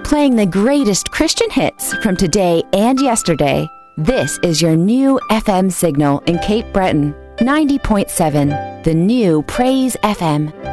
playing the greatest Christian hits from today and yesterday. This is your new FM signal in Cape Breton, 90.7, the new Praise FM.